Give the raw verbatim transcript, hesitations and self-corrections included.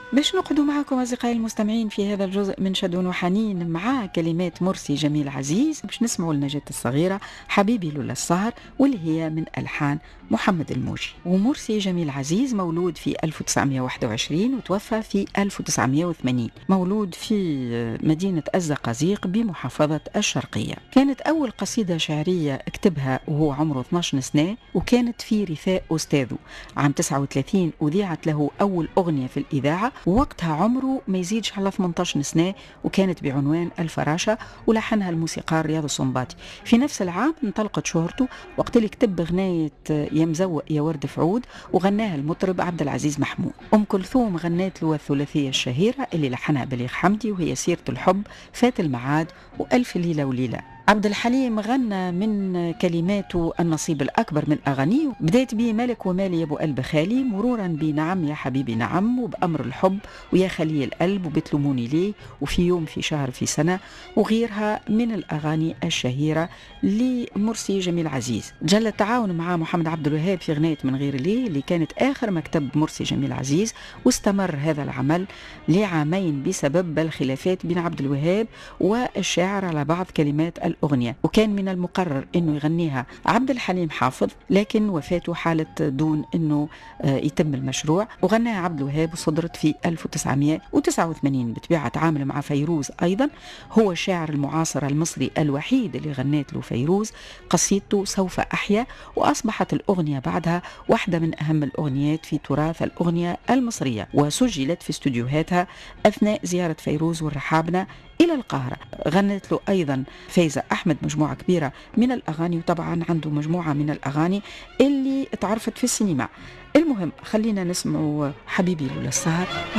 باش نقعدوا معكم أصدقائي المستمعين في هذا الجزء من شدون وحنين مع كلمات مرسي جميل عزيز، باش نسمعوا النجاة الصغيرة حبيبي لولا السهر، واللي هي من ألحان محمد الموجي. ومرسي جميل عزيز مولود في ألف وتسعمائة وواحد وعشرين وتوفى في ألف وتسعمائة وثمانين، مولود في مدينة الزقازيق بمحافظة الشرقية. كانت أول قصيدة شعرية اكتبها وهو عمره اثني عشر سنة، وكانت في رثاء أستاذه. عام تسعة وثلاثين أذيعت له أول أغنية في الإذاعة، ووقتها عمره ما يزيدش على ثمانية عشر سنة، وكانت بعنوان الفراشة، ولحنها الموسيقار رياض السنباطي. في نفس العام انطلقت شهرته وقت اللي كتب غناية يا مزوق يا ورد فعود، وغناها المطرب عبد العزيز محمود. أم كلثوم غنت له الثلاثية الشهيرة اللي لحنها بليغ حمدي، وهي سيرة الحب، فات المعاد، وألف ليلة وليلة. عبد الحليم غنى من كلماته النصيب الأكبر من أغانيه، بدأت به مالك ومالي يا أبو قلب خالي، مرورا بنعم يا حبيبي نعم، وبأمر الحب، ويا خلي القلب، وبتلوموني ليه، وفي يوم في شهر في سنة، وغيرها من الأغاني الشهيرة لمرسي جميل عزيز. جل التعاون مع محمد عبد الوهاب في غناية من غير ليه، اللي كانت آخر مكتب مرسي جميل عزيز، واستمر هذا العمل لعامين بسبب الخلافات بين عبد الوهاب والشاعر على بعض كلمات الأغنية. وكان من المقرر أنه يغنيها عبد الحليم حافظ، لكن وفاته حالة دون أنه يتم المشروع، وغناها عبد الوهاب وصدرت في ألف وتسعمائة وتسعة وثمانين. بطبيعة تعامل مع فيروز أيضا، هو الشاعر المعاصر المصري الوحيد اللي غنت له فيروز قصيدته سوف أحيا، وأصبحت الأغنية بعدها واحدة من أهم الأغنيات في تراث الأغنية المصرية، وسجلت في استوديوهاتها أثناء زيارة فيروز والرحابنة إلى القاهرة. غنت له أيضا فايزة أحمد مجموعة كبيرة من الأغاني، وطبعا عنده مجموعة من الأغاني اللي تعرفت في السينما. المهم خلينا نسمع حبيبي لولا السهر.